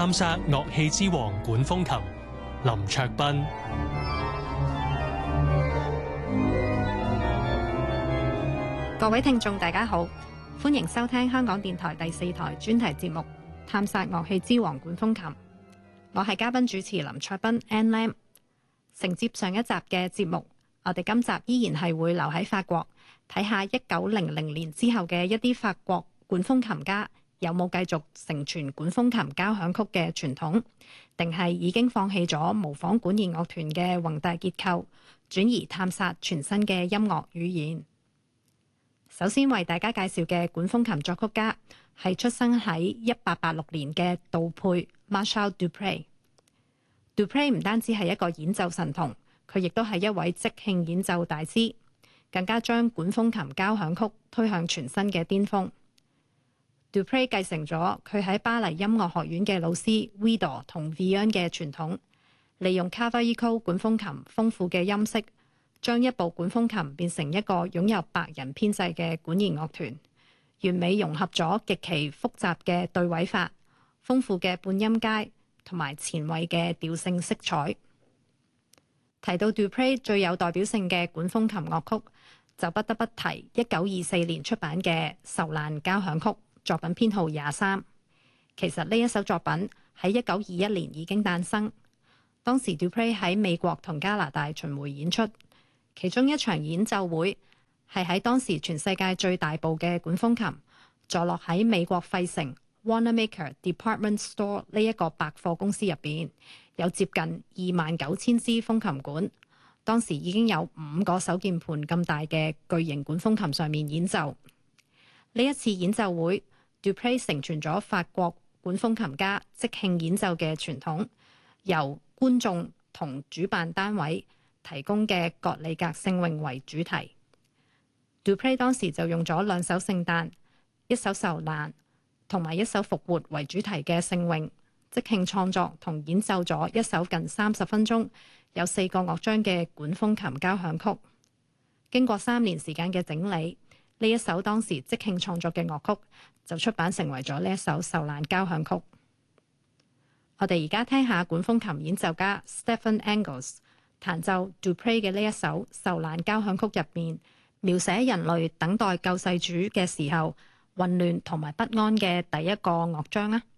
探索樂器之王管風琴林卓斌。 各位聽眾大家好，歡迎收聽香港電台第4台專題節目《探索樂器之王管風琴》。我係嘉賓主持林卓斌 Ann Lam。承接上一集嘅節目，我哋今集依然係會留喺法國，睇下1900年之後嘅一啲法國管風琴家有冇繼續承傳管風琴交響曲嘅傳統，定係已經放棄咗模仿管弦樂團嘅宏大結構，轉而探索全新嘅音樂語言。首先為大家介紹嘅管風琴作曲家係出生喺1886年嘅杜佩 Marshall Dupré。Dupré 唔單止係一個演奏神童，佢亦都係一位即興演奏大師，更加將管風琴交響曲推向全新嘅巔峰。Dupré 繼承咗佢喺巴黎音樂學院嘅老師 Widor 同 Vian 嘅傳統，利用 Cavaillé 管風琴豐富嘅音色，將一部管風琴變成一個擁有白人編制嘅管弦樂團，完美融合咗極其複雜嘅對位法、豐富嘅半音階同埋前衛嘅調性色彩。提到 Dupré 最有代表性嘅管風琴樂曲，就不得不提1924年出版嘅《受難交響曲》，作品編號23。其實呢一首作品喺1921年已經誕生，當時 Dupré 喺美國同加拿大巡迴演出，其中一場演奏會係喺當時全世界最大部嘅管風琴，坐落喺美國費城 Wanamaker Department Store 呢一個百貨公司入邊，有接近29,000支風琴管。當時已經有5個手鍵盤咁大嘅巨型管風琴上面演奏。呢一次演奏會 Dupré 承傳咗法國管風琴家即興演奏嘅傳統，由觀眾同主辦單位提供嘅葛里格聖詠為主題。Dupré 當時就用咗2首聖誕、1首受難同埋1首復活為主題嘅聖詠，即興創作同演奏咗一首近30分鐘、有4個樂章嘅管風琴交響曲。經過3年時間嘅整理，呢一首當時即興創作嘅樂曲就出版成為咗呢一首受難交響曲。我哋而家聽下管風琴演奏家 Stephen Angus 彈奏 Dupré 嘅呢一首受難交響曲入面，描寫人類等待救世主嘅時候混亂同埋不安嘅第一個樂章啊！